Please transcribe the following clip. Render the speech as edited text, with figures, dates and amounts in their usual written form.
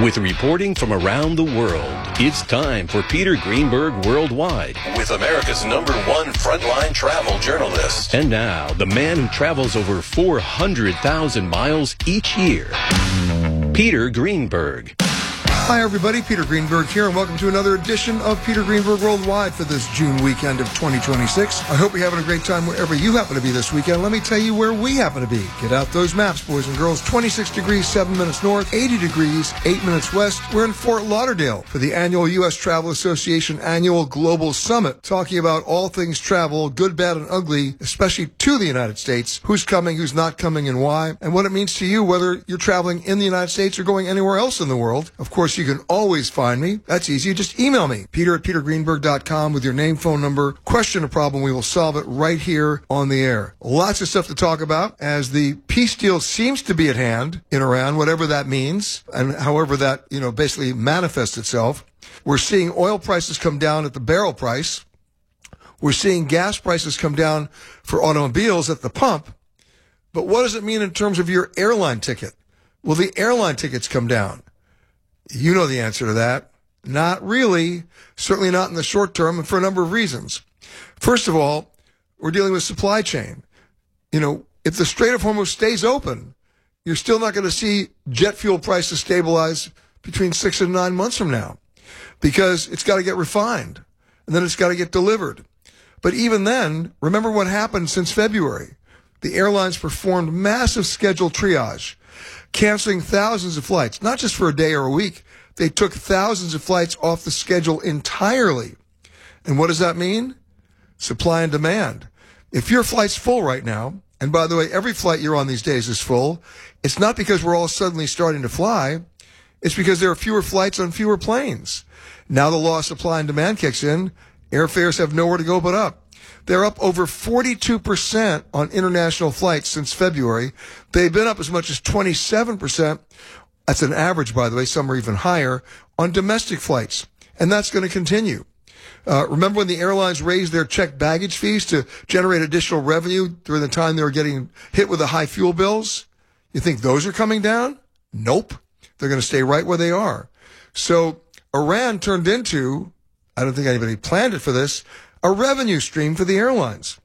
With reporting from around the world, it's time for Peter Greenberg Worldwide with America's #1 frontline travel journalist. And now, the man who travels over 400,000 miles each year, Peter Greenberg. Hi, everybody. Peter Greenberg here, and welcome to another edition of Peter Greenberg Worldwide for this June weekend of 2026. I hope you're having a great time wherever you happen to be this weekend. Let me tell you where we happen to be. Get out those maps, boys and girls. 26 degrees, 7 minutes north, 80 degrees, 8 minutes west. We're in Fort Lauderdale for the annual U.S. Travel Association Annual Global Summit, talking about all things travel, good, bad, and ugly, especially to the United States, who's coming, who's not coming, and why, and what it means to you, whether you're traveling in the United States or going anywhere else in the world. Of course, you can always find me. That's easy. Just email me, peter@petergreenberg.com, with your name, phone number, question, or problem. We will solve it right here on the air. Lots of stuff to talk about as the peace deal seems to be at hand in Iran, whatever that means, and however that, basically manifests itself. We're seeing oil prices come down at the barrel price. We're seeing gas prices come down for automobiles at the pump. But what does it mean in terms of your airline ticket? Will the airline tickets come down? You know the answer to that. Not really. Certainly not in the short term, and for a number of reasons. First of all, we're dealing with supply chain. If the Strait of Hormuz stays open, you're still not going to see jet fuel prices stabilize between 6 and 9 months from now, because it's got to get refined, and then it's got to get delivered. But even then, remember what happened since February. The airlines performed massive schedule triage, canceling thousands of flights, not just for a day or a week. They took thousands of flights off the schedule entirely. And what does that mean? Supply and demand. If your flight's full right now, and by the way, every flight you're on these days is full, it's not because we're all suddenly starting to fly. It's because there are fewer flights on fewer planes. Now the law of supply and demand kicks in. Airfares have nowhere to go but up. They're up over 42% on international flights since February. They've been up as much as 27%. That's an average, by the way. Some are even higher on domestic flights. And that's going to continue. Remember when the airlines raised their checked baggage fees to generate additional revenue during the time they were getting hit with the high fuel bills? You think those are coming down? Nope. They're going to stay right where they are. So Iran turned into, I don't think anybody planned it for this, a revenue stream for the airlines.